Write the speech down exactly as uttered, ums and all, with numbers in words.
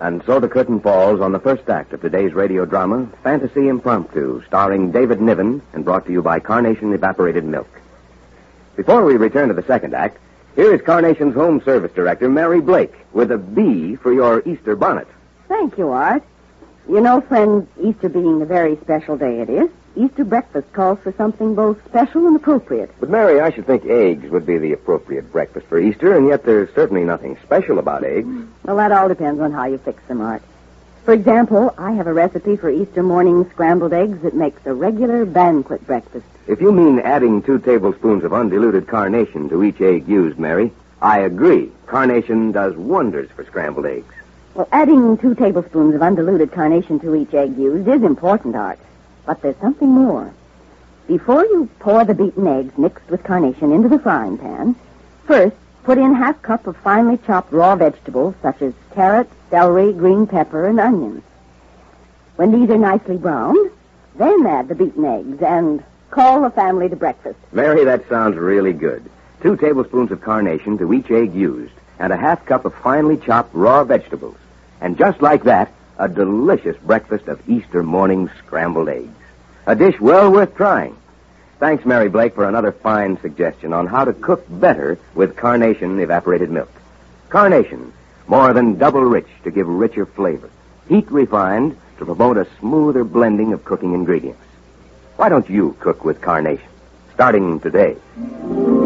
And so the curtain falls on the first act of today's radio drama, Fantasy Impromptu, starring David Niven and brought to you by Carnation Evaporated Milk. Before we return to the second act, here is Carnation's Home Service Director, Mary Blake, with a B for your Easter bonnet. Thank you, Art. You know, friend, Easter being a very special day it is, Easter breakfast calls for something both special and appropriate. But, Mary, I should think eggs would be the appropriate breakfast for Easter, and yet there's certainly nothing special about eggs. Well, that all depends on how you fix them, Art. For example, I have a recipe for Easter morning scrambled eggs that makes a regular banquet breakfast. If you mean adding two tablespoons of undiluted Carnation to each egg used, Mary, I agree. Carnation does wonders for scrambled eggs. Well, adding two tablespoons of undiluted Carnation to each egg used is important, Art. But there's something more. Before you pour the beaten eggs mixed with Carnation into the frying pan, first put in half cup of finely chopped raw vegetables such as carrots, celery, green pepper, and onions. When these are nicely browned, then add the beaten eggs and call the family to breakfast. Mary, that sounds really good. Two tablespoons of Carnation to each egg used, and a half cup of finely chopped raw vegetables. And just like that, a delicious breakfast of Easter morning scrambled eggs. A dish well worth trying. Thanks, Mary Blake, for another fine suggestion on how to cook better with Carnation Evaporated Milk. Carnation, more than double rich to give richer flavor. Heat refined to promote a smoother blending of cooking ingredients. Why don't you cook with Carnation, starting today?